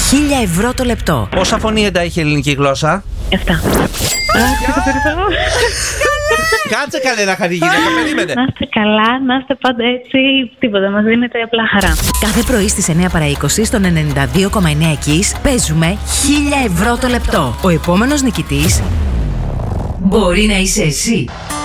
1.000 ευρώ το λεπτό. Πόσα φωνήεντα έχει η ελληνική γλώσσα? 7. Κάτσε καλέ να χαρεί γυναίκα, περίμενε. Να είστε καλά, να είστε πάντα έτσι. Τίποτα, μας δίνετε απλά χαρά. Κάθε πρωί στις 9 παρά 20 στον 92,9 Kiss παίζουμε 1.000 ευρώ το λεπτό. Ο επόμενος νικητής μπορεί να είσαι εσύ.